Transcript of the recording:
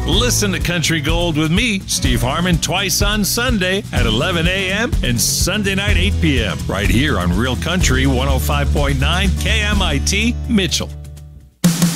Listen to Country Gold with me, Steve Harmon, twice on Sunday at 11 a.m. and Sunday night 8 p.m. right here on Real Country 105.9 KMIT Mitchell.